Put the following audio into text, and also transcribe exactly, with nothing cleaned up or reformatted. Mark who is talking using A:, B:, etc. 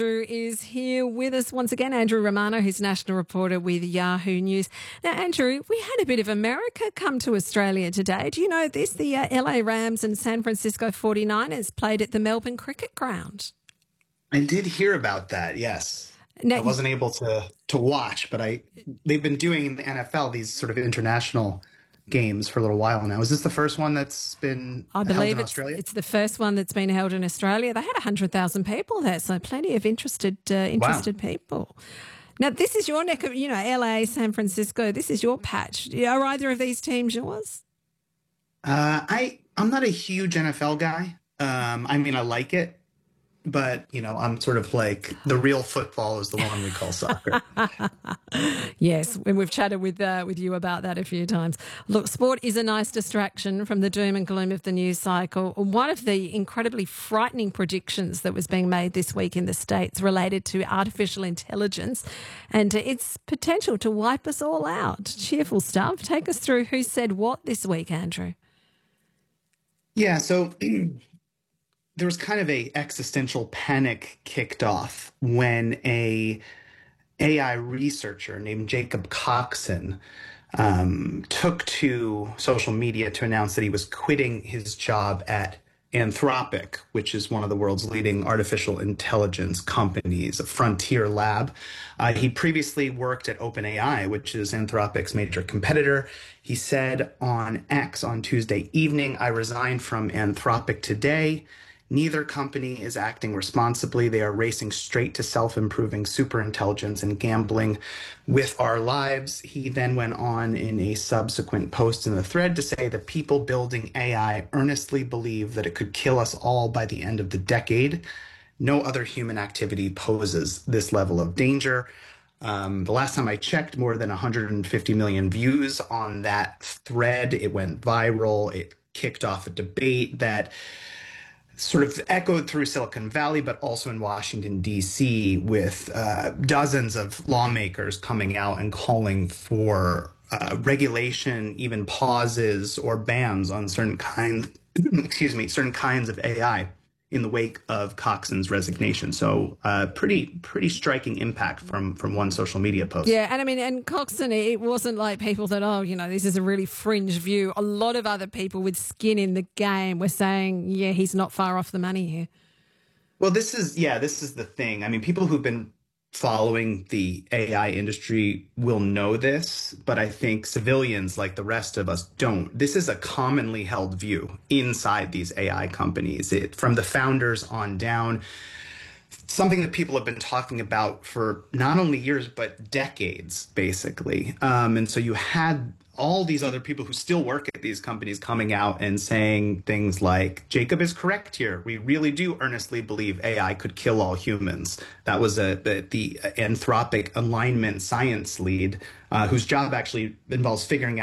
A: Andrew is here with us once again. Andrew Romano, who's national reporter with Yahoo News. Now, Andrew, we had a bit of America come to Australia today. Do you know this? The uh, L A Rams and San Francisco forty-niners played at the Melbourne Cricket Ground.
B: I did hear about that, yes.
A: Now,
B: I wasn't able to to watch, but I they've been doing in the N F L these sort of international games for a little while now. Is this the first one that's been
A: I
B: held
A: believe
B: in
A: it's,
B: Australia?
A: it's the first one that's been held in Australia. They had one hundred thousand people there, so plenty of interested uh, interested
B: Wow.
A: people. Now, this is your neck of, you know, L A, San Francisco, this is your patch. Are either of these teams yours?
B: Uh, I, I'm not a huge N F L guy. Um, I mean, I like it, but, you know, I'm sort of like the real football is the one we call soccer.
A: Yes, and we've chatted with uh, with you about that a few times. Look, sport is a nice distraction from the doom and gloom of the news cycle. One of the incredibly frightening predictions that was being made this week in the States related to artificial intelligence and its potential to wipe us all out. Cheerful stuff. Take us through who said what this week, Andrew.
B: Yeah, so there was kind of a existential panic kicked off when a AI researcher named Jacob Coxon um, took to social media to announce that he was quitting his job at Anthropic, which is one of the world's leading artificial intelligence companies, a frontier lab. Uh, he previously worked at OpenAI, which is Anthropic's major competitor. He said on X on Tuesday evening, "I resigned from Anthropic today. Neither company is acting responsibly. They are racing straight to self-improving superintelligence and gambling with our lives." He then went on in a subsequent post in the thread to say that people building A I earnestly believe that it could kill us all by the end of the decade. No other human activity poses this level of danger. Um, the last time I checked, more than one hundred fifty million views on that thread. It went viral. It kicked off a debate that sort of echoed through Silicon Valley, but also in Washington, D C, with uh, dozens of lawmakers coming out and calling for uh, regulation, even pauses or bans on certain kinds, excuse me, certain kinds of A I in the wake of Coxon's resignation. So uh, pretty pretty striking impact from from one social media post.
A: Yeah, and I mean, and Coxon, it wasn't like people that, oh, you know, this is a really fringe view. A lot of other people with skin in the game were saying, yeah, he's not far off the money here.
B: Well, this is, yeah, this is the thing. I mean, people who've been following the A I industry will know this, but I think civilians like the rest of us don't. This is a commonly held view inside these A I companies, it, from the founders on down. Something that people have been talking about for not only years, but decades, basically. Um, and so you had all these other people who still work at these companies coming out and saying things like, Jacob is correct here. We really do earnestly believe A I could kill all humans. That was a, the, the Anthropic alignment science lead, uh, whose job actually involves figuring out